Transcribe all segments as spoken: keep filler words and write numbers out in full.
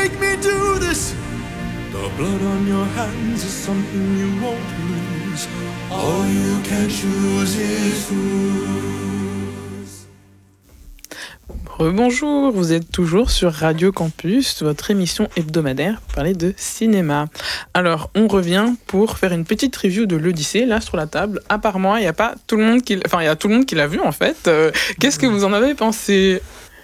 make me do this. The blood on your hands is something you won't lose. All you can choose is lose. Rebonjour, vous êtes toujours sur Radio Campus, votre émission hebdomadaire pour parler de cinéma. Alors, on revient pour faire une petite review de l'Odyssée, là, sur la table. À part moi, il n'y a pas tout le monde qui... Enfin, il y a tout le monde qui l'a vu, en fait. Euh, qu'est-ce que vous en avez pensé ?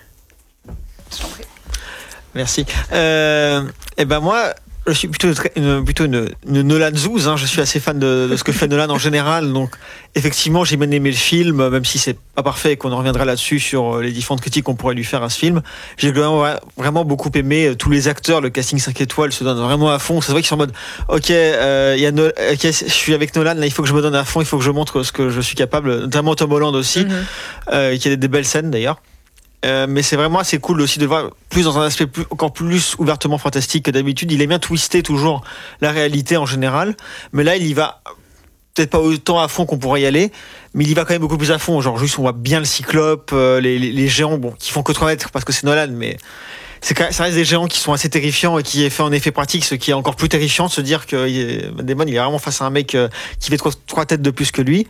Merci. Euh, et ben moi... Je suis plutôt une, plutôt une, une Nolan zouze, hein. Je suis assez fan de, de ce que fait Nolan en général, donc effectivement j'ai bien aimé le film, même si c'est pas parfait et qu'on en reviendra là-dessus sur les différentes critiques qu'on pourrait lui faire à ce film. J'ai vraiment, vraiment beaucoup aimé tous les acteurs, le casting cinq étoiles se donne vraiment à fond. C'est vrai qu'ils sont en mode ok, euh, y a no- okay, je suis avec Nolan, là il faut que je me donne à fond, il faut que je montre ce que je suis capable, notamment Tom Holland aussi, mm-hmm. euh, qui a des, des belles scènes d'ailleurs. Euh, mais c'est vraiment assez cool aussi de le voir plus dans un aspect plus, encore plus ouvertement fantastique que d'habitude. Il aime bien twister toujours la réalité en général, mais là il y va peut-être pas autant à fond qu'on pourrait y aller, mais il y va quand même beaucoup plus à fond. Genre juste on voit bien le cyclope, euh, les, les, les géants, bon, qui font que trois mètres parce que c'est Nolan, mais c'est quand même, ça reste des géants qui sont assez terrifiants et qui est fait en effet pratique, ce qui est encore plus terrifiant de se dire que Matt Damon il est vraiment face à un mec euh, qui fait trois, trois têtes de plus que lui.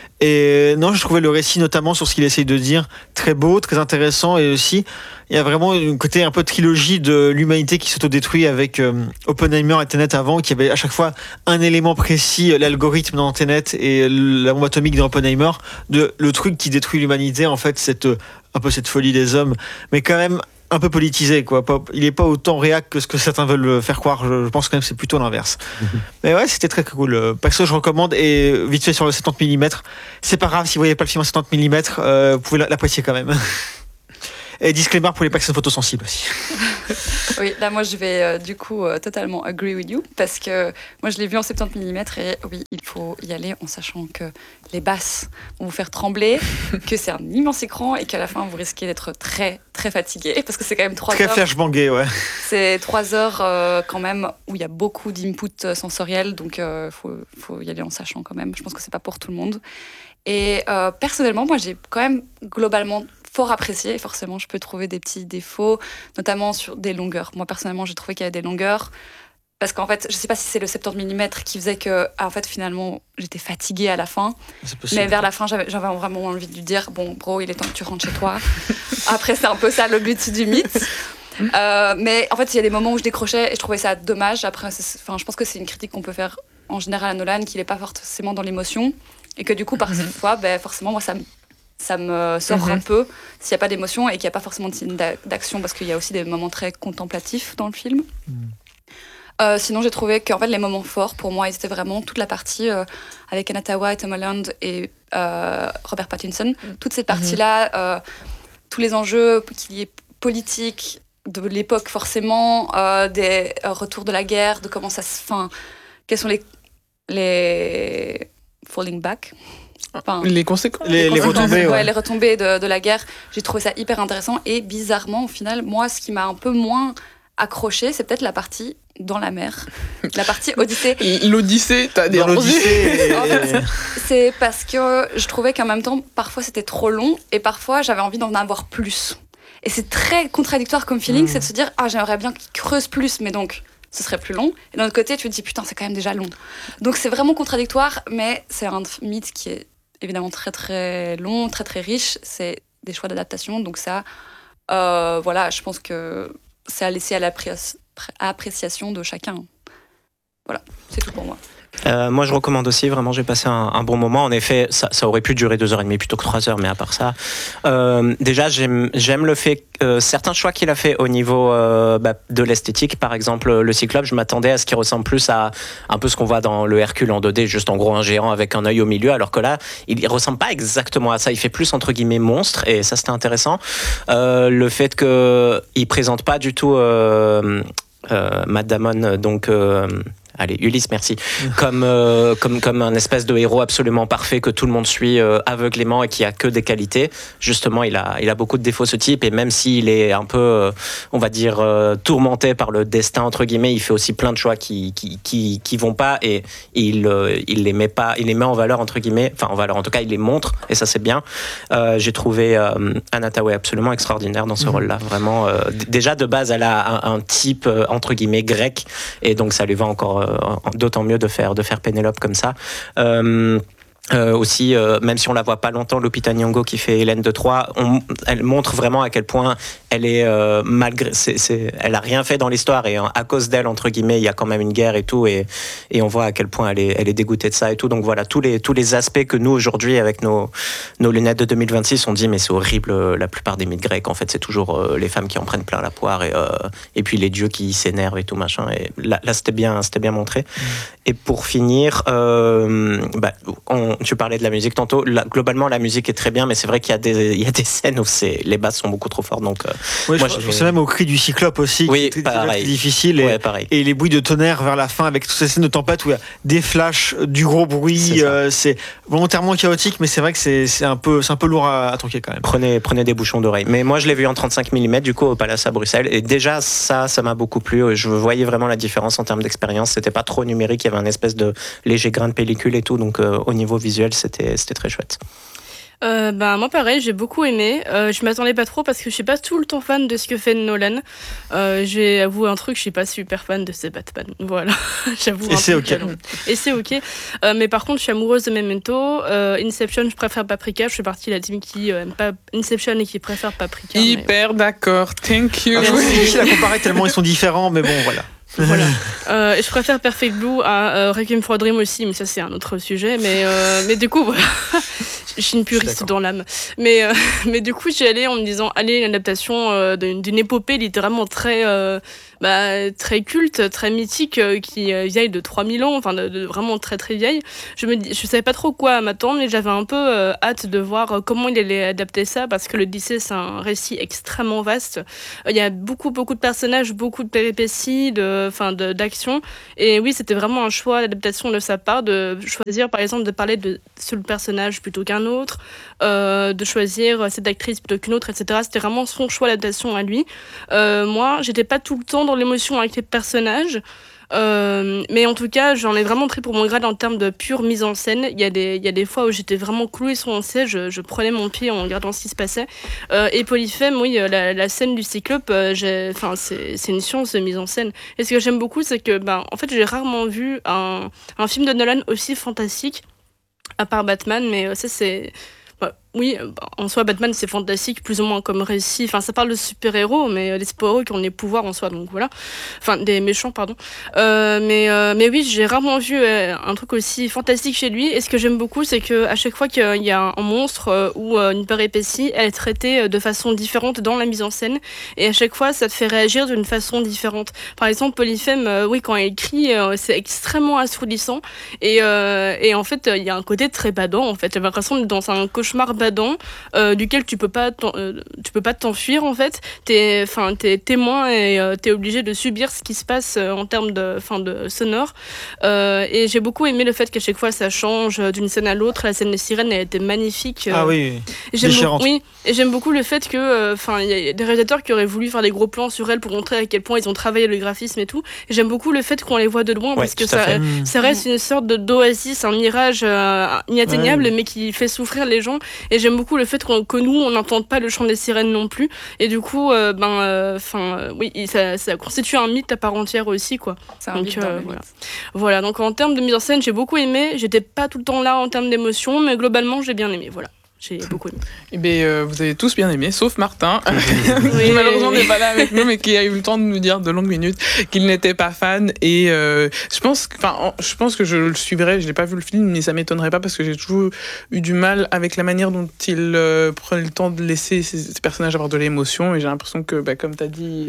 Et non, je trouvais le récit, notamment sur ce qu'il essaye de dire, très beau, très intéressant, et aussi il y a vraiment un côté un peu trilogie de l'humanité qui s'autodétruit avec euh, Oppenheimer et Tenet avant, qui avait à chaque fois un élément précis, l'algorithme dans Tenet et la bombe atomique dans Oppenheimer, de le truc qui détruit l'humanité, en fait, cette un peu cette folie des hommes, mais quand même un peu politisé, quoi. Il est pas autant réac que ce que certains veulent faire croire. Je pense quand même que c'est plutôt l'inverse. Mais ouais, c'était très cool. Perso, je recommande. Et vite fait sur le soixante millimètres. C'est pas grave si vous voyez pas le film en soixante millimètres, euh, vous pouvez l'apprécier quand même. Et disclaimer pour les personnes photosensibles aussi. Oui, là moi je vais euh, du coup euh, totalement agree with you parce que moi je l'ai vu en soixante millimètres et oui, il faut y aller en sachant que les basses vont vous faire trembler, que c'est un immense écran et qu'à la fin vous risquez d'être très très fatigué parce que c'est quand même trois très heures. Très flashbangé, ouais. C'est trois heures euh, quand même où il y a beaucoup d'input sensoriel, donc il euh, faut, faut y aller en sachant quand même. Je pense que c'est pas pour tout le monde. Et euh, personnellement, moi j'ai quand même globalement fort apprécié, et forcément je peux trouver des petits défauts, notamment sur des longueurs. Moi personnellement j'ai trouvé qu'il y avait des longueurs, parce qu'en fait je sais pas si c'est le soixante millimètres qui faisait que en fait finalement j'étais fatiguée à la fin, mais vers la fin j'avais, j'avais vraiment envie de lui dire bon bro il est temps que tu rentres chez toi. Après c'est un peu ça le but du mythe. euh, mais en fait il y a des moments où je décrochais et je trouvais ça dommage. Après enfin, je pense que c'est une critique qu'on peut faire en général à Nolan, qu'il est pas forcément dans l'émotion et que du coup parfois ben, forcément moi ça me ça me sort mm-hmm. un peu s'il n'y a pas d'émotion et qu'il n'y a pas forcément de scène d'action parce qu'il y a aussi des moments très contemplatifs dans le film. Mm. Euh, sinon, j'ai trouvé qu'en fait, les moments forts, pour moi, c'était vraiment toute la partie euh, avec Anna Thaouas, Tom Holland et euh, Robert Pattinson. Mm. Toute cette partie-là, mm-hmm. euh, tous les enjeux qu'il y ait politiques, de l'époque forcément, euh, des euh, retours de la guerre, de comment ça se... Enfin, quels sont les... les falling back Enfin, les conséquences, les, les retombées, ouais. ouais, les retombées de, de la guerre. J'ai trouvé ça hyper intéressant et bizarrement, au final, moi, ce qui m'a un peu moins accroché, c'est peut-être la partie dans la mer, la partie Odyssée. L'Odyssée, t'as des l'Odyssée. En fait, c'est parce que je trouvais qu'en même temps, parfois c'était trop long et parfois j'avais envie d'en avoir plus. Et c'est très contradictoire comme feeling, mmh. c'est de se dire ah j'aimerais bien qu'il creuse plus, mais donc ce serait plus long. Et d'un autre côté, tu te dis putain c'est quand même déjà long. Donc c'est vraiment contradictoire, mais c'est un mythe qui est évidemment très très long, très très riche, c'est des choix d'adaptation, donc ça, euh, voilà, je pense que c'est à laisser à l'appréciation de chacun. Voilà, c'est tout pour moi. Euh, moi je recommande aussi, vraiment j'ai passé un, un bon moment. En effet ça, ça aurait pu durer deux heures et demie plutôt que trois heures, mais à part ça euh, déjà j'aime, j'aime le fait euh, certains choix qu'il a fait au niveau euh, bah, de l'esthétique. Par exemple le Cyclope, je m'attendais à ce qu'il ressemble plus à un peu ce qu'on voit dans le Hercule en deux D, juste en gros un géant avec un œil au milieu, alors que là il ne ressemble pas exactement à ça, il fait plus entre guillemets monstre, et ça c'était intéressant. Euh, le fait qu'il ne présente pas du tout euh, euh, Matt Damon, donc euh, allez, Ulysse, merci, comme, euh, comme, comme un espèce de héros absolument parfait que tout le monde suit euh, aveuglément et qui a que des qualités. Justement, il a, il a beaucoup de défauts, ce type, et même s'il est un peu, euh, on va dire, euh, tourmenté par le destin, entre guillemets, il fait aussi plein de choix qui, qui, qui, qui vont pas, et il, euh, il les met pas, il les met en valeur, entre guillemets, enfin en valeur, en tout cas, il les montre, et ça c'est bien. Euh, j'ai trouvé euh, Anna Thaoué absolument extraordinaire dans ce mmh. rôle-là, vraiment. Euh, d- déjà, de base, elle a un, un type, euh, entre guillemets, grec, et donc ça lui va encore euh, d'autant mieux de faire, de faire Pénélope comme ça. Euh, Euh, aussi, euh, même si on la voit pas longtemps, Lupita Nyong'o qui fait Hélène de Troie, on, elle montre vraiment à quel point elle est euh, malgré, c'est, c'est, elle a rien fait dans l'histoire et à cause d'elle entre guillemets, il y a quand même une guerre et tout, et et on voit à quel point elle est, elle est dégoûtée de ça et tout. Donc voilà, tous les tous les aspects que nous aujourd'hui avec nos nos lunettes de deux mille vingt-six, on dit mais c'est horrible. La plupart des mythes grecs, en fait, c'est toujours euh, les femmes qui en prennent plein la poire et euh, et puis les dieux qui s'énervent et tout machin. Et là, là c'était bien, c'était bien montré. Mmh. Et pour finir, euh, bah, on tu parlais de la musique tantôt. La, globalement, la musique est très bien, mais c'est vrai qu'il y a des, il y a des scènes où c'est, les basses sont beaucoup trop fortes. Donc, euh, ouais, moi, je pensais même au cri du cyclope aussi, oui, qui pareil. est difficile. Et, ouais, pareil. et les bruits de tonnerre vers la fin, avec toutes ces scènes de tempête où il y a des flashs, du gros bruit. C'est, euh, c'est volontairement chaotique, mais c'est vrai que c'est, c'est, un, peu, c'est un peu lourd à, à tronquer quand même. Prenez, prenez des bouchons d'oreille. Mais moi, je l'ai vu en trente-cinq millimètres, du coup, au Palace à Bruxelles. Et déjà, ça, ça m'a beaucoup plu. Je voyais vraiment la différence en termes d'expérience. C'était pas trop numérique. Il y avait un espèce de léger grain de pellicule et tout. Donc, euh, au niveau visuel, c'était, c'était très chouette. Euh, bah, moi pareil, j'ai beaucoup aimé. Euh, je m'attendais pas trop parce que je suis pas tout le temps fan de ce que fait Nolan. Euh, j'ai avoué un truc, je suis pas super fan de ses Batman. Voilà, j'avoue. Et c'est truc, ok. Alors. Et c'est ok. Euh, mais par contre, je suis amoureuse de Memento. Euh, Inception, je préfère Paprika. Je fais partie de la team qui euh, aime pas Inception et qui préfère Paprika. Hyper mais... d'accord. Thank you. Ah, c'est difficile à comparer tellement ils sont différents, mais bon, voilà. Voilà. Euh, je préfère Perfect Blue à euh, Requiem for a Dream aussi, mais ça c'est un autre sujet. Mais, euh, mais du coup, voilà. Je suis une puriste dans l'âme. Mais, euh, mais du coup, j'y allais en me disant, allez, une adaptation euh, d'une, d'une épopée littéralement très, euh, bah, très culte, très mythique, euh, qui est vieille de trois mille ans, enfin de, de vraiment très très vieille. Je me dis, je savais pas trop quoi m'attendre, mais j'avais un peu euh, hâte de voir comment il allait adapter ça, parce que l'Odyssée, c'est un récit extrêmement vaste. Il y a beaucoup, beaucoup de personnages, beaucoup de péripéties, de enfin de, d'action, et oui, c'était vraiment un choix d'adaptation de sa part, de choisir par exemple de parler de ce personnage plutôt qu'un autre, euh, de choisir cette actrice plutôt qu'une autre, etc. C'était vraiment son choix d'adaptation à lui. Euh, moi, j'étais pas tout le temps dans l'émotion avec les personnages, Euh, mais en tout cas, j'en ai vraiment pris pour mon grade en termes de pure mise en scène. Il y a des, il y a des fois où j'étais vraiment clouée sur mon siège, je, je prenais mon pied en regardant ce qui se passait. Euh, et Polyphème, oui, la, la scène du cyclope, euh, j'ai, enfin, c'est, c'est une science de mise en scène. Et ce que j'aime beaucoup, c'est que, ben, en fait, j'ai rarement vu un, un film de Nolan aussi fantastique, à part Batman, mais euh, ça, c'est... Bah, oui, en soi, Batman, c'est fantastique, plus ou moins comme récit. Enfin, ça parle de super-héros, mais des super-héros qui ont des pouvoirs en soi, donc voilà. Enfin, des méchants, pardon. Euh, mais, euh, mais oui, j'ai rarement vu euh, un truc aussi fantastique chez lui. Et ce que j'aime beaucoup, c'est qu'à chaque fois qu'il y a un monstre euh, ou euh, une péripétie, elle est traitée de façon différente dans la mise en scène. Et à chaque fois, ça te fait réagir d'une façon différente. Par exemple, Polyphème, euh, oui, quand elle crie, euh, c'est extrêmement assourdissant. Et, euh, et en fait, il y a un côté très badant, en fait. J'ai l'impression d'être dans un cauchemar badant. Euh, duquel tu peux pas euh, tu peux pas t'enfuir en fait, t'es enfin t'es témoin et euh, t'es obligé de subir ce qui se passe euh, en termes de enfin de sonore, euh, et j'ai beaucoup aimé le fait qu'à chaque fois ça change d'une scène à l'autre. La scène des sirènes, elle était magnifique. Ah oui, et j'aime beaucoup, oui, et j'aime beaucoup le fait que enfin il y a des réalisateurs qui auraient voulu faire des gros plans sur elle pour montrer à quel point ils ont travaillé le graphisme et tout, et j'aime beaucoup le fait qu'on les voit de loin, ouais, parce que ça, euh, ça reste une sorte de d'oasis, un mirage euh, inatteignable, ouais, mais qui fait souffrir les gens. Et j'aime beaucoup le fait qu'on, que nous, on n'entende pas le chant des sirènes non plus. Et du coup, euh, ben, enfin, euh, oui, ça, ça constitue un mythe à part entière aussi, quoi. C'est un donc, mythe euh, dans le voilà. mythe. Voilà. Donc en termes de mise en scène, j'ai beaucoup aimé. J'étais pas tout le temps là en termes d'émotion, mais globalement, j'ai bien aimé. Voilà. J'ai beaucoup aimé. Eh bien, euh, vous avez tous bien aimé, sauf Martin, qui malheureusement n'est pas là avec nous, mais qui a eu le temps de nous dire de longues minutes qu'il n'était pas fan. Et euh, je pense, enfin, je pense que je le suivrai. Je n'ai pas vu le film, mais ça m'étonnerait pas parce que j'ai toujours eu du mal avec la manière dont il euh, prenait le temps de laisser ces, ces personnages avoir de l'émotion. Et j'ai l'impression que, bah, comme tu as dit,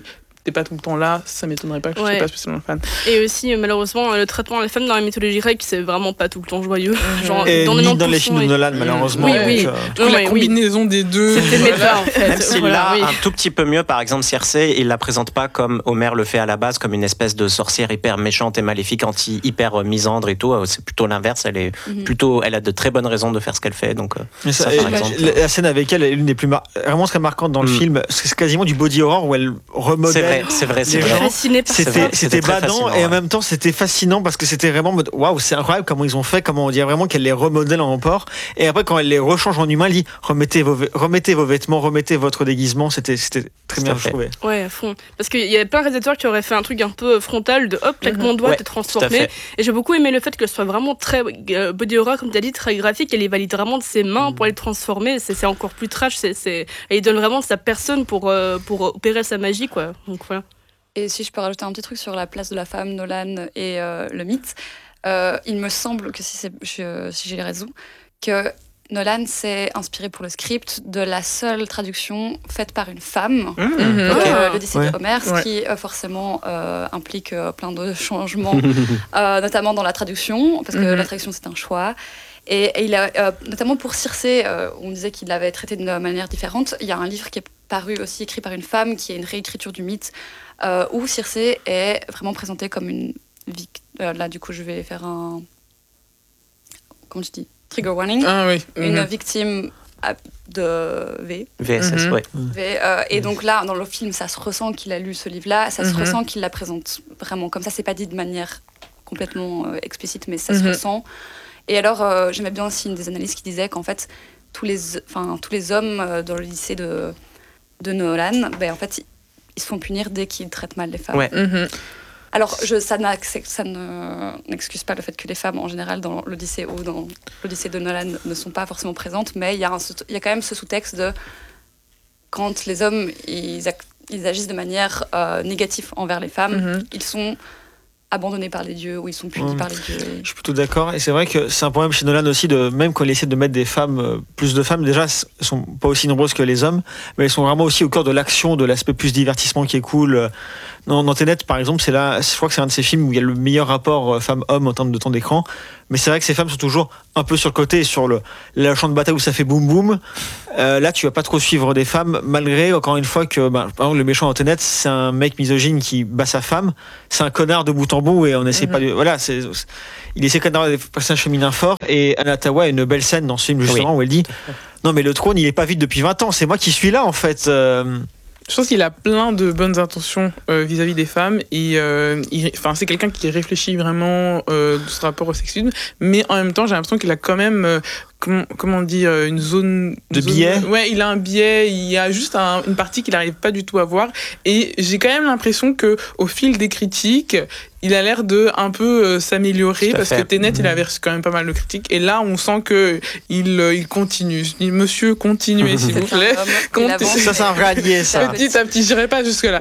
t'es pas tout le temps là, ça m'étonnerait pas que Ouais. je sois pas spécialement fan. Et aussi, malheureusement, le traitement des femmes dans la mythologie grecque, c'est vraiment pas tout le temps joyeux. Genre, Et dans ni le dans les films de Nolan, malheureusement. Oui, donc, oui. euh, Du coup, Non, la mais oui. combinaison des deux. C'était voilà. méta, en fait. Même si Voilà, là, oui. un tout petit peu mieux, par exemple, Circé, il la présente pas comme Homère le fait à la base, comme une espèce de sorcière hyper méchante et maléfique, anti, hyper misandre et tout. C'est plutôt l'inverse. Elle est Mhm. plutôt, elle a de très bonnes raisons de faire ce qu'elle fait. Donc, euh, mais ça, ça, et par la, exemple. la scène avec elle est l'une des plus mar- vraiment très marquantes dans le Mm. film. C'est quasiment du body horror où elle c'est remodèle. vrai, c'est vrai, c'est les vrai. gens. Fasciné par C'était, ça. vrai, c'était c'était très badant fascinant, et en ouais. même temps c'était fascinant parce que c'était vraiment en mode waouh, c'est incroyable comment ils ont fait, comment on dirait vraiment qu'elle les remodèle en porc. Et après quand elle les rechange en humain, elle dit remettez vos, vê- remettez vos vêtements, remettez votre déguisement. C'était, c'était très Tout bien à fait. trouvé. Ouais, à fond. Parce qu'il y a plein de réalisateurs qui auraient fait un truc un peu frontal de hop, claquement de doigts, Ouais, t'es tout à transformé. fait. Et j'ai beaucoup aimé le fait que ce soit vraiment très euh, body horror, comme tu as dit, très graphique. Elle les valide vraiment de ses mains pour les transformer. C'est, c'est encore plus trash. C'est, c'est... Et il donne vraiment sa personne pour, euh, pour opérer sa magie, quoi. Donc voilà. Et si je peux rajouter un petit truc sur la place de la femme, Nolan et euh, le mythe, euh, il me semble que si, c'est, je- si j'ai raison, que Nolan s'est inspiré pour le script de la seule traduction faite par une femme. Mmh, Mhm. ok. Euh, l'Odyssée Ouais. de Homère, ce Ouais. qui euh, forcément euh, implique euh, plein de changements, euh, notamment dans la traduction, parce que Mhm. la traduction c'est un choix. Et, et il a, euh, notamment pour Circé, euh, on disait qu'il l'avait traité de manière différente. Il y a un livre qui est paru aussi écrit par une femme, qui est une réécriture du mythe, euh, où Circé est vraiment présentée comme une victime. Là, du coup, je vais faire un. Comment je dis Trigger warning. Ah oui. Une mhm. victime à- de V. V S S, Mhm. ouais. V, euh, et donc là, dans le film, ça se ressent qu'il a lu ce livre-là, ça se Mhm. ressent qu'il la présente vraiment comme ça. C'est pas dit de manière complètement euh, explicite, mais ça se Mhm. ressent. Et alors, euh, j'aimais bien aussi une des analystes qui disait qu'en fait, tous les, enfin, tous les hommes euh, dans le lycée de, de Nolan, ben, en fait, ils, ils se font punir dès qu'ils traitent mal les femmes. Ouais. Mhm. Alors, je, ça, n'a- ça ne, n'excuse pas le fait que les femmes, en général, dans l'Odyssée ou dans l'Odyssée de Nolan, ne sont pas forcément présentes, mais il y, a un sous- il y a quand même ce sous-texte de quand les hommes ils, ac- ils agissent de manière euh, négative envers les femmes, Mhm. ils sont abandonnés par les dieux ou ils sont punis Mhm. par les dieux. Je suis plutôt d'accord. Et c'est vrai que c'est un problème chez Nolan aussi, de, même quand il essaie de mettre des femmes, euh, plus de femmes, déjà, elles sont pas aussi nombreuses que les hommes, mais elles sont vraiment aussi au cœur de l'action, de l'aspect plus divertissement qui est cool. Dans, dans Tenet, par exemple, c'est là, je crois que c'est un de ces films où il y a le meilleur rapport euh, femme-homme en termes de temps d'écran. Mais c'est vrai que ces femmes sont toujours un peu sur le côté, sur le, le champ de bataille où ça fait boum boum. Euh, là, tu vas pas trop suivre des femmes, malgré, encore une fois, que bah, par exemple, le méchant dans Tenet, c'est un mec misogyne qui bat sa femme. C'est un connard de bout en bout et on essaie Mhm. pas de. Voilà, c'est, il essaie quand même d'avoir des personnages féminins forts. Et Anatawa a une belle scène dans ce film, justement, où elle dit non, mais le trône, il est pas vide depuis vingt ans, c'est moi qui suis là, en fait. Euh, Je pense qu'il a plein de bonnes intentions euh, vis-à-vis des femmes et euh, il- enfin c'est quelqu'un qui réfléchit vraiment euh, de ce rapport au sexisme, mais en même temps j'ai l'impression qu'il a quand même euh, comment, comment on dit euh, une zone De une zone- biais. Ouais, il a un biais, il y a juste un- une partie qu'il n'arrive pas du tout à voir et j'ai quand même l'impression que au fil des critiques il a l'air de un peu euh, s'améliorer Tout à parce fait. que Tenet il avait reçu quand même pas mal de critiques et là on sent que il, euh, il continue. Je dis, monsieur continuez s'il vous C'est un plaît. homme, il Compte- avance, ça, c'est un vrai allié, ça. Petit à petit, j'irai pas jusque là.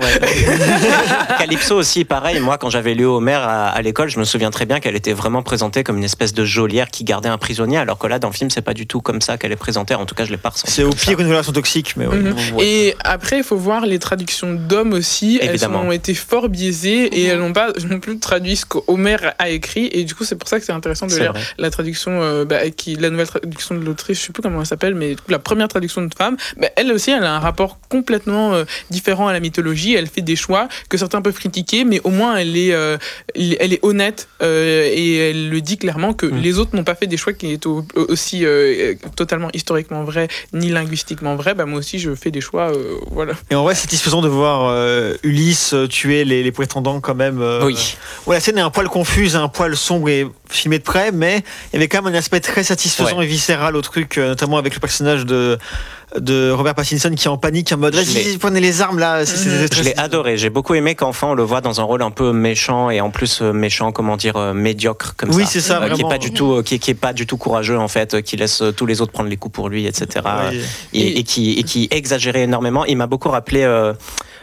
Calypso aussi, pareil. Moi, quand j'avais lu Homère à, à l'école, je me souviens très bien qu'elle était vraiment présentée comme une espèce de geôlière qui gardait un prisonnier, alors que là, dans le film, c'est pas du tout comme ça qu'elle est présentée. En tout cas, je l'ai pas ressenti. C'est au comme ça. pire une relation toxique, mais oui. Mhm. Ouais. Et après, il faut voir les traductions d'hommes aussi. Évidemment. Elles ont été fort biaisées et Mhm. elles n'ont pas non plus traduit ce qu'Homère a écrit. Et du coup, c'est pour ça que c'est intéressant de C'est lire vrai. la traduction, euh, bah, qui, la nouvelle traduction de l'Autriche, je sais plus comment elle s'appelle, mais du coup, la première traduction de femme. Bah, elle aussi, elle a un rapport complètement euh, différent à la mythologie. Elle fait des choix que certains peuvent critiquer, mais au moins, elle est, euh, elle est honnête euh, et elle le dit clairement que Mhm. les autres n'ont pas fait des choix qui étaient au- aussi euh, totalement historiquement vrais ni linguistiquement vrais. Bah, moi aussi, je fais des choix, euh, voilà. Et en vrai, c'est satisfaisant de voir euh, Ulysse euh, tuer les, les prétendants quand même. euh, Oui. Ouais, la scène est un poil confuse, un poil sombre et filmée de près, mais il y avait quand même un aspect très satisfaisant Ouais. et viscéral au truc, euh, notamment avec le personnage de, de Robert Pattinson qui est en panique, en mode Je vas-y, l'ai- prenez les armes là. C'est- c'est- c'est Je très- l'ai adoré. J'ai beaucoup aimé qu'enfin on le voit dans un rôle un peu méchant et en plus euh, méchant, comment dire, euh, médiocre comme Oui, ça. c'est ça, Euh, qui est vraiment. pas du tout, euh, qui, est- qui est pas du tout courageux en fait, euh, qui laisse euh, tous les autres prendre les coups pour lui, et cetera. Ouais. Et, et qui, et qui exagérait énormément. Il m'a beaucoup rappelé euh,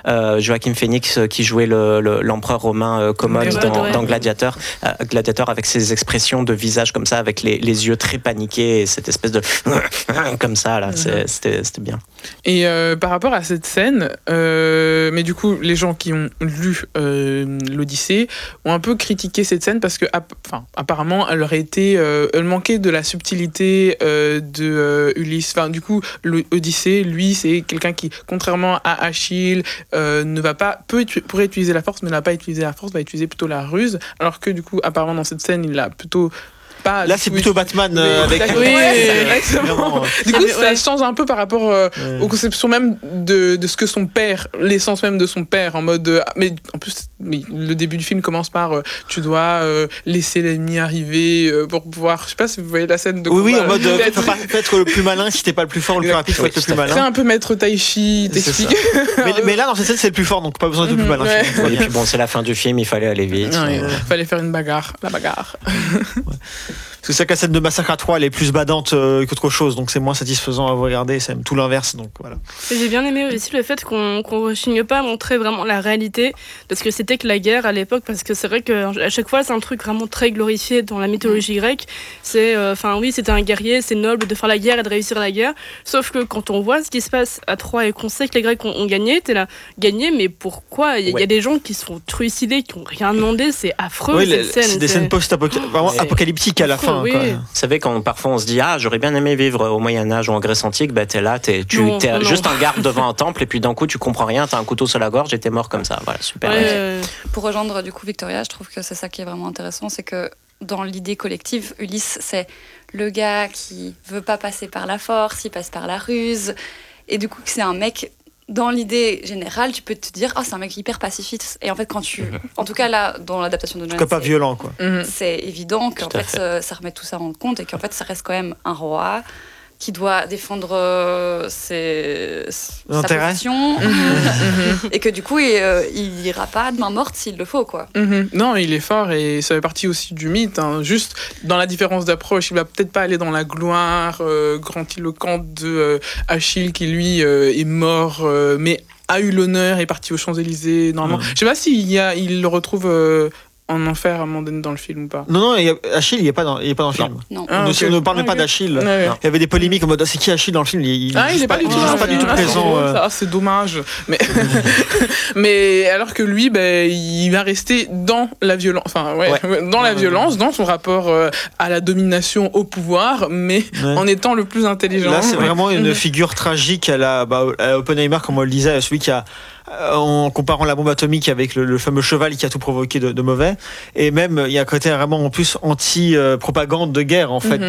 euh, Joaquin Phoenix euh, qui jouait le, le, l'empereur romain euh, Commode Ouais, dans, ouais. dans Gladiator, euh, Gladiator avec ses expressions de visage comme ça, avec les, les yeux très paniqués et cette espèce de comme ça là, c'est, c'était, c'était bien. Et euh, par rapport à cette scène, euh, mais du coup, les gens qui ont lu euh, l'Odyssée ont un peu critiqué cette scène parce que, enfin, apparemment, elle aurait été, euh, elle manquait de la subtilité euh, de euh, Ulysse. Enfin, du coup, l'Odyssée, lui, c'est quelqu'un qui, contrairement à Achille, euh, ne va pas, peut, pourrait utiliser la force, mais n'a pas utilisé la force, va utiliser plutôt la ruse. Alors que, du coup, apparemment, dans cette scène, il a plutôt pas. Là, c'est plutôt Batman euh, oui, avec. oui, euh, exactement. vraiment, euh, Du coup, Ouais. ça change un peu par rapport euh, Ouais. aux conceptions même de, de ce que son père, l'essence même de son père, en mode. euh, mais en plus, oui, le début du film commence par euh, tu dois euh, laisser l'ennemi arriver euh, pour pouvoir. Je sais pas si vous voyez la scène de. Oui, oui, combat, en mode, euh, euh, faut pas faut être le plus malin si t'es pas le plus fort, le plus Oui, rapide, faut être le tout plus à fait. c'est malin. un peu maître Tai Chi, C'est t'explique. mais, mais là, dans cette scène, c'est le plus fort, donc pas besoin d'être le plus Mhm, malin. ouais. finalement. Et puis bon, c'est la fin du film, il fallait aller vite. Ouais, Euh, fallait faire une bagarre, la bagarre. Parce que c'est vrai que la scène de Massacre à trois, elle est plus badante euh, qu'autre chose, donc c'est moins satisfaisant à vous regarder, c'est même tout l'inverse, donc voilà. Et j'ai bien aimé aussi le fait qu'on qu'on rechigne pas à montrer vraiment la réalité de ce que c'était que la guerre à l'époque, parce que c'est vrai qu'à chaque fois c'est un truc vraiment très glorifié dans la mythologie grecque. C'est, enfin oui, c'était un guerrier, c'est noble de faire la guerre et de réussir la guerre. Sauf que quand on voit ce qui se passe à Troie et qu'on sait que les Grecs ont, ont gagné, t'es là, gagné, mais pourquoi Il y, a- il y Ouais. a des gens qui se font trucider, qui ont rien demandé, c'est affreux Oui, cette les- scène. c'est des c'est- scènes post-apocalyptiques, vraiment c'est apocalyptiques à la affreux, fin. oui. Quoi. Vous savez, quand parfois on se dit ah j'aurais bien aimé vivre au Moyen-Âge ou en Grèce antique, bah t'es là, t'es, tu, Non, t'es non. juste un garde devant un temple et puis d'un coup tu comprends rien, t'as un couteau sur la gorge et t'es mort comme ça. Voilà, super. Ouais, euh, Pour rejoindre du coup Victoria, je trouve que c'est ça qui est vraiment intéressant, c'est que dans l'idée collective, Ulysse, c'est le gars qui veut pas passer par la force, il passe par la ruse, et du coup c'est un mec. Dans l'idée générale, tu peux te dire ah c'est un mec hyper pacifiste, et en fait quand tu, en tout cas là dans l'adaptation de En tout Jones, cas, pas c'est- violent, quoi. Mhm. c'est évident qu'en Tout à fait, fait. euh, ça remet tout ça en compte et qu'en fait ça reste quand même un roi qui doit défendre euh, ses, sa Intérêts. position Mhm. et que du coup il, euh, il ira pas de main morte s'il le faut quoi. Mhm. Non, il est fort et ça fait partie aussi du mythe. Hein. Juste dans la différence d'approche, il va peut-être pas aller dans la gloire euh, grandiloquente de euh, Achille qui lui euh, est mort, euh, mais a eu l'honneur, est parti aux Champs-Élysées. Normalement, Mhm. je sais pas s'il y a, il le retrouve euh, en enfer à un moment donné dans le film ou pas. Non, non, il y a- Achille, il n'est pas dans, il est pas dans le Non. film. Non. Ah, on, ok. ne, on ne parle même Ah, pas ok. d'Achille. Ouais, ouais. Il y avait des polémiques en mode ah, c'est qui Achille dans le film Il, il, Ah, il est pas du tout, il dans est pas le du tout film. Ah, c'est présent. drôle, euh. ça. Ah, c'est dommage. Mais, mais alors que lui, ben, il va rester dans la violence, enfin, ouais, dans la Ouais. violence, dans son rapport euh, à la domination, au pouvoir, mais Ouais. en étant le plus intelligent. Là, c'est vraiment une Mhm. figure tragique à la, bah, à Oppenheimer, comme on le disait, celui qui a, euh, en comparant la bombe atomique avec le, le fameux cheval qui a tout provoqué de, de mauvais. Et même, il y a un côté vraiment en plus anti-propagande de guerre, en fait, Mhm.